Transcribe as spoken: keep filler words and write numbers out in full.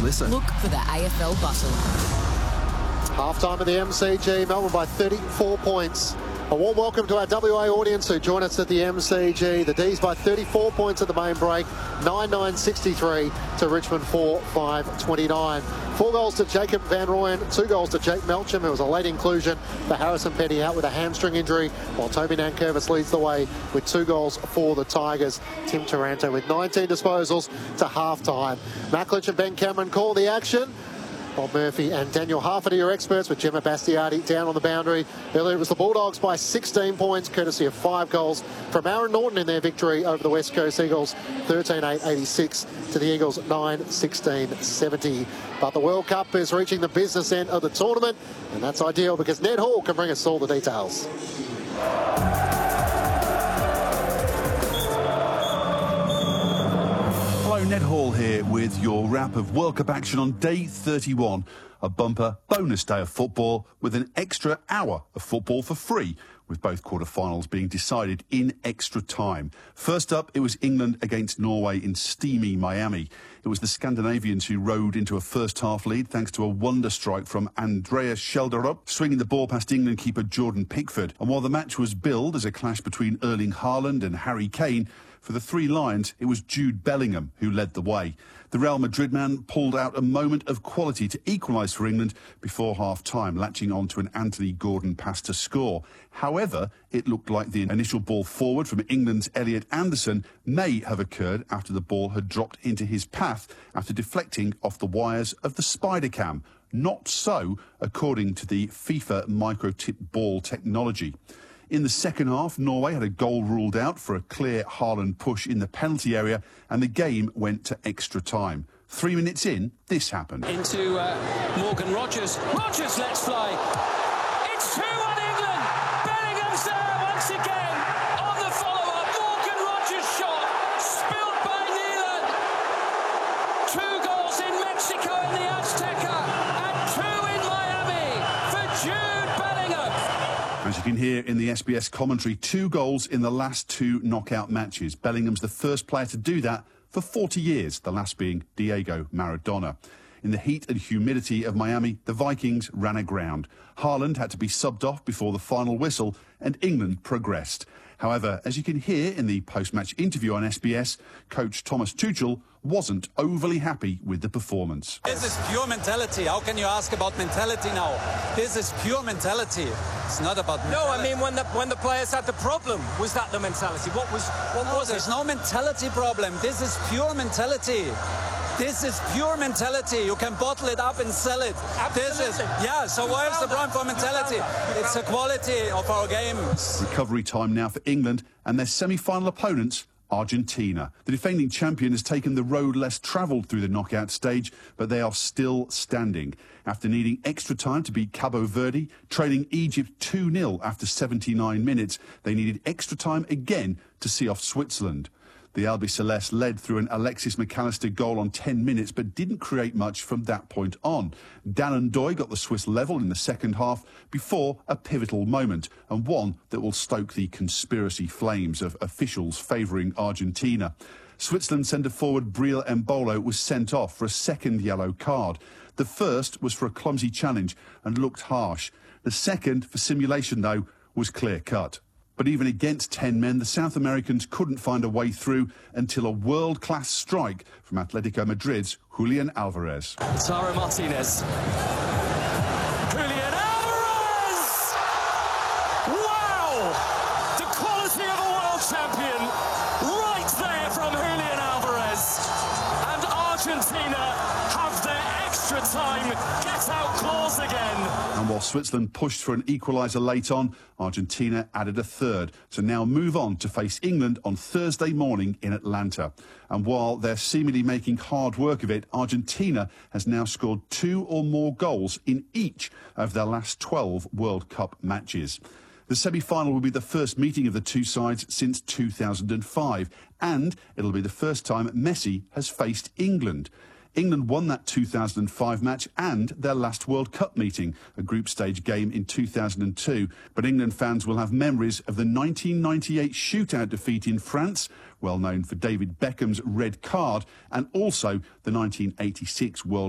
listen. Look for the A F L button. Half-time at the M C G, Melbourne by thirty-four points. A warm welcome to our W A audience who join us at the M C G. The D's by thirty-four points at the main break, nine nine sixty-three to Richmond four five twenty-nine. Four goals to Jacob Van Rooyen, two goals to Jake Melcham, who was a late inclusion for Harrison Petty out with a hamstring injury, while Toby Nankervis leads the way with two goals for the Tigers. Tim Taranto with nineteen disposals to half-time. Matt Clinch and Ben Cameron call the action. Bob Murphy and Daniel Harford are your experts, with Gemma Bastiardi down on the boundary. Earlier it was the Bulldogs by sixteen points, courtesy of five goals from Aaron Norton in their victory over the West Coast Eagles, thirteen eight eighty-six to the Eagles, nine sixteen seventy. But the World Cup is reaching the business end of the tournament, and that's ideal because Ned Hall can bring us all the details. Hello, Ned Hall here with your wrap of World Cup action on day thirty-one. A bumper bonus day of football with an extra hour of football for free, with both quarter-finals being decided in extra time. First up, it was England against Norway in steamy Miami. It was the Scandinavians who rode into a first-half lead thanks to a wonder strike from Andreas Schjelderup, swinging the ball past England keeper Jordan Pickford. And while the match was billed as a clash between Erling Haaland and Harry Kane, for the Three Lions, it was Jude Bellingham who led the way. The Real Madrid man pulled out a moment of quality to equalise for England before half-time, latching on to an Anthony Gordon pass to score. However, it looked like the initial ball forward from England's Elliot Anderson may have occurred after the ball had dropped into his path after deflecting off the wires of the Spider Cam. Not so, according to the FIFA microtip ball technology. In the second half, Norway had a goal ruled out for a clear Haaland push in the penalty area, and the game went to extra time. Three minutes in, this happened. Into uh, Morgan Rogers. Rogers lets fly. It's two one England. Bellingham's there once again on the follow-up. Morgan Rogers shot spilled by Neelan. Two goals in Mexico in the Azteca and two in Miami for Jude Bellingham. As you can hear in the S B S commentary, two goals in the last two knockout matches. Bellingham's the first player to do that for forty years, the last being Diego Maradona. In the heat and humidity of Miami, the Vikings ran aground. Haaland had to be subbed off before the final whistle, and England progressed. However, as you can hear in the post-match interview on S B S, coach Thomas Tuchel wasn't overly happy with the performance. This is pure mentality. How can you ask about mentality now? This is pure mentality. It's not about mentality. No, I mean when the when the players had the problem, was that the mentality? What was what no, was there's it? no mentality problem. This is pure mentality. This is pure mentality. You can bottle it up and sell it. Absolutely. This is yeah. So why is the problem for mentality? It's the quality of our game. Recovery time now for England and their semi-final opponents, Argentina. The defending champion has taken the road less travelled through the knockout stage, but they are still standing. After needing extra time to beat Cabo Verde, trailing Egypt two nil after seventy-nine minutes, they needed extra time again to see off Switzerland. The Albiceleste led through an Alexis McAllister goal on ten minutes, but didn't create much from that point on. Dan Ndoye got the Swiss level in the second half before a pivotal moment, and one that will stoke the conspiracy flames of officials favouring Argentina. Switzerland centre-forward Briel Embolo was sent off for a second yellow card. The first was for a clumsy challenge and looked harsh. The second, for simulation though, was clear-cut. But even against ten men, the South Americans couldn't find a way through until a world-class strike from Atletico Madrid's Julian Alvarez. Taro Martinez. Julian Alvarez! Wow! The quality of a world champion right there from Julian Alvarez. And Argentina have their extra time get-out clause again. And while Switzerland pushed for an equaliser late on, Argentina added a third to now move on to face England on Thursday morning in Atlanta. And while they're seemingly making hard work of it, Argentina has now scored two or more goals in each of their last twelve World Cup matches. The semi-final will be the first meeting of the two sides since two thousand five, and it'll be the first time Messi has faced England. England won that two thousand five match and their last World Cup meeting, a group stage game in two thousand two. But England fans will have memories of the nineteen ninety-eight shootout defeat in France, well known for David Beckham's red card, and also the nineteen eighty-six World